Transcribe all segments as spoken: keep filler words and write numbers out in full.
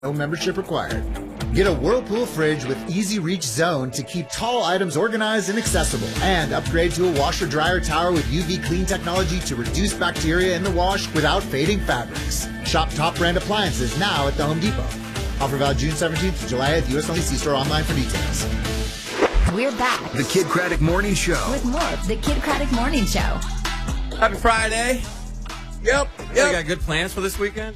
No membership required. Get a Whirlpool fridge with Easy Reach Zone to keep tall items organized and accessible. And upgrade to a washer dryer tower with U V clean technology to reduce bacteria in the wash without fading fabrics. Shop top brand appliances now at the Home Depot. Offer valid June seventeenth to July eighth. U S only. See store online for details. We're back. The Kid Craddock Morning Show. With more of the Kid Craddock Morning Show. Happy Friday. Yep. You Yep. got good plans for this weekend?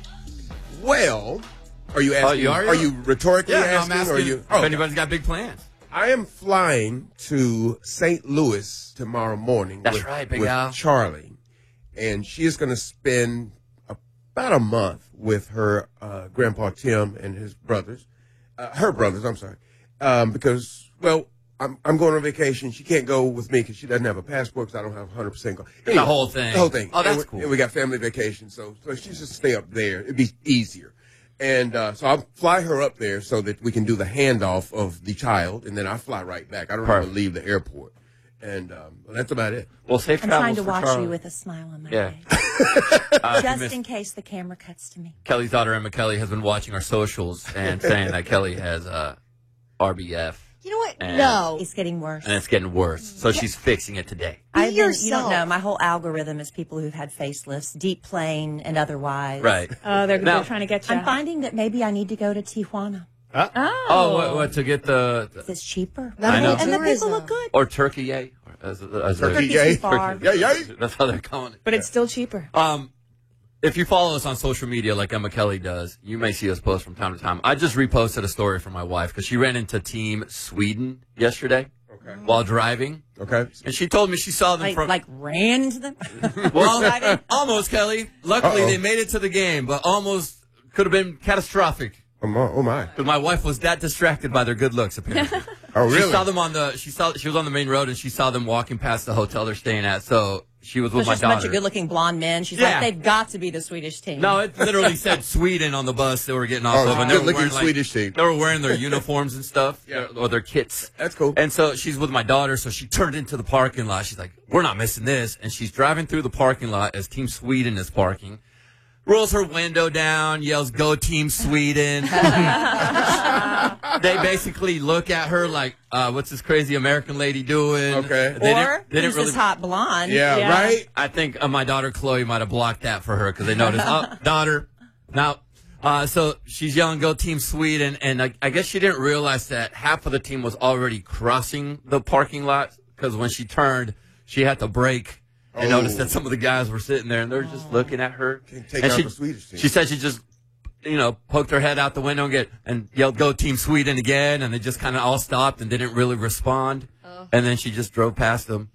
Well, are you asking? Oh, you are? Are you rhetorically Yeah, no, asking? I'm asking or are you, if oh, anybody's got big plans. I am flying to Saint Louis tomorrow morning. That's with, right, Big with Al. Charlie, and she is going to spend about a month with her uh, grandpa Tim and his brothers, uh, her brothers. I'm sorry, um, because well. I'm I'm going on vacation. She can't go with me because she doesn't have a passport because I don't have one hundred percent go. The whole thing. The whole thing. Oh, that's and we, cool. And we got family vacation, so so she just stay up there. It'd be easier. And uh, so I'll fly her up there so that we can do the handoff of the child, and then I fly right back. I don't have to leave the airport. And um, well, that's about it. Well, safe I'm travels trying to for watch Charlie. you with a smile on my Yeah. face. Uh, Just Miss in case the camera cuts to me. Kelly's daughter, Emma Kelly, has been watching our socials and saying that Kelly has uh, R B F. You know what? And- No. It's getting worse. And it's getting worse. So she's fixing it today. I've been, you yourself. don't know. My whole algorithm is people who've had facelifts, deep plane and otherwise. Right. Oh, they're, Now- they're trying to get you. I'm finding that maybe I need to go to Tijuana. Oh. Oh, what, what to get the, the It's cheaper. I know. And the people look good. or turkey yay? Or As, as a- Turkey Turkey's yay. too far. Yeah, yeah. That's how they're calling it. But it's still cheaper. Um, if you follow us on social media like Emma Kelly does, you may see us post from time to time. I just reposted a story from my wife because she ran into Team Sweden yesterday Okay. while driving. Okay. And she told me she saw them Like, from... like ran into them. well, almost, Kelly. Luckily, Uh-oh. they made it to the game, but almost could have been catastrophic. Oh my. Oh my. Because my wife was that distracted by their good looks, apparently. Oh She really? saw them on the... She saw. She was on the main road, and she saw them walking past the hotel they're staying at, so she was with There's my just a bunch daughter. of good-looking blonde men. She's Yeah. like, they've got to be the Swedish team. No, it literally said Sweden on the bus they were getting off Oh, of. And they were good-looking wearing, like, Swedish team. They were wearing their uniforms and stuff, Yeah. or their kits. That's cool. And so she's with my daughter, so she turned into the parking lot. She's like, we're not missing this. And she's driving through the parking lot as Team Sweden is parking. Rolls her window down, yells, "Go Team Sweden." They basically look at her like, uh, what's this crazy American lady doing? Okay. They Or didn't, they didn't who's really. this hot blonde? Yeah, Yeah. Right. I think uh, my daughter Chloe might have blocked that for her because they noticed, oh, daughter, now. Uh, so she's yelling, "Go Team Sweden," and I, I guess she didn't realize that half of the team was already crossing the parking lot because when she turned, she had to brake and Oh. noticed that some of the guys were sitting there and they're just looking at her. Can't take and out she, the Swedish team. she said she just, you know, poked her head out the window and get and yelled, "Go Team Sweden" again, and they just kind of all stopped and didn't really respond. And then she just drove past them.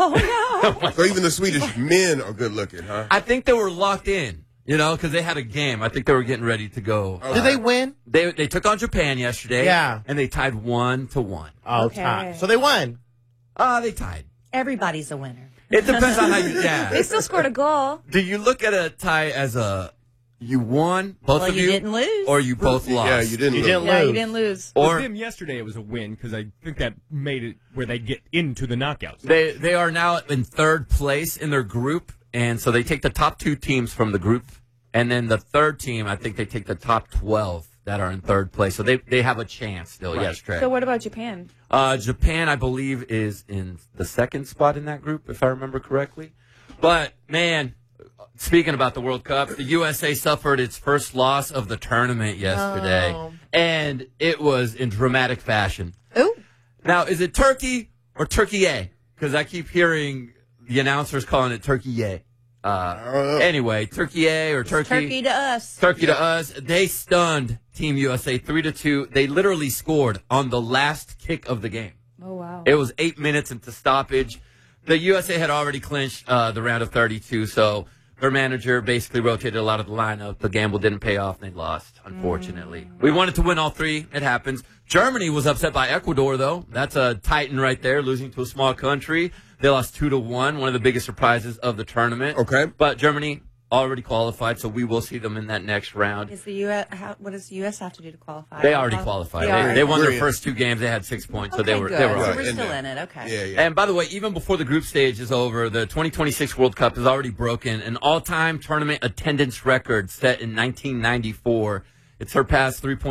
Oh, no. So even the Swedish men are good looking, huh? I think they were locked in, you know, because they had a game. I think they were getting ready to go. Oh. Did they win? They they took on Japan yesterday. Yeah. And they tied one to one. Oh, Okay. tie. So they won. Ah, they tied. Everybody's a winner. It depends on how you, yeah. They still scored a goal. Do you look at a tie as a, you won, both Well, of you you? didn't lose. Or you both lost? Yeah, you didn't. You lose. didn't Yeah, lose. you didn't lose. Or For them yesterday, it was a win because I think that made it where they get into the knockouts. they, they are now in third place in their group, and so they take the top two teams from the group, and then the third team, I think they take the top twelve that are in third place. So they, they have a chance still, yes, Trey. So what about Japan? Uh, Japan, I believe, is in the second spot in that group, if I remember correctly. But, man, speaking about the World Cup, the U S A suffered its first loss of the tournament yesterday. Oh. And it was in dramatic fashion. Ooh. Now, is it Turkey or Turkey-A? Because I keep hearing the announcers calling it Turkey-A. Uh, anyway, Turkey-A or Turkey. Turkey to us. Turkey to us. They stunned Team U S A three to two. They literally scored on the last kick of the game. Oh, wow. It was eight minutes into stoppage. The U S A had already clinched uh, the round of thirty-two, so their manager basically rotated a lot of the lineup. The gamble didn't pay off, and they lost, unfortunately. Mm. We wanted to win all three. It happens. Germany was upset by Ecuador, though. That's a titan right there, losing to a small country. They lost two to one, one of the biggest surprises of the tournament. Okay. But Germany already qualified, so we will see them in that next round. Is the U S how, what does the U S have to do to qualify? They already qualified. They, They, already. they won their Brilliant. first two games. They had six points, so Okay, they were good. they were So all we're right. still in it. Okay. Yeah, yeah. And by the way, even before the group stage is over, the twenty twenty-six World Cup has already broken an all-time tournament attendance record set in nineteen ninety-four. It surpassed three point